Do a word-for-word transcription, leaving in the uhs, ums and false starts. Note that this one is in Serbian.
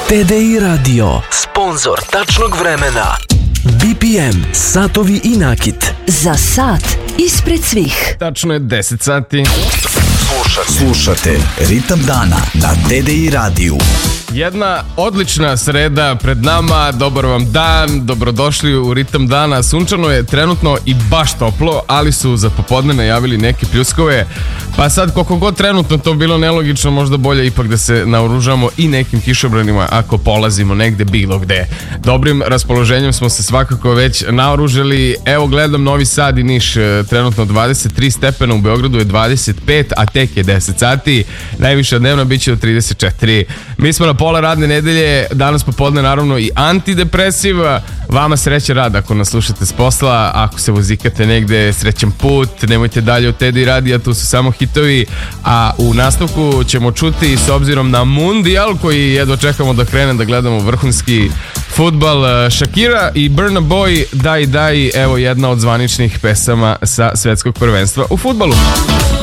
T D I Radio, sponzor tačnog vremena. B P M, satovi i nakit. Za sat ispred svih. Tačno je deset sati. Slušate, Slušate Ritam dana na T D I radiju. Jedna odlična sreda pred nama, dobar vam dan, dobrodošli u Ritam dana. Sunčano je trenutno i baš toplo, ali su za popodne najavili neke pljuskove. Pa sad, koliko god trenutno to bilo nelogično, možda bolje ipak da se naoružamo i nekim kišobranima ako polazimo negde bilo gde. Dobrim raspoloženjem smo se svakako već naoružali. Evo, gledam Novi Sad i Niš, trenutno dvadeset tri stepena, u Beogradu je dvadeset pet, a tek je deset sati. Najviša dnevna biće do trideset četiri. Mi smo na pola radne nedelje, danas popodne naravno i antidepresiv. Vama sreće rad ako nas slušate s posla, ako se vozikate negde, srećan put, nemojte dalje od T D I radija, tu su samo hitovi. A u nastavku ćemo čuti, s obzirom na Mundijal koji jedva čekamo da krene, da gledamo vrhunski fudbal, Shakira i Burna Boy, Daj Daj, evo jedna od zvaničnih pesama sa svetskog prvenstva u fudbalu.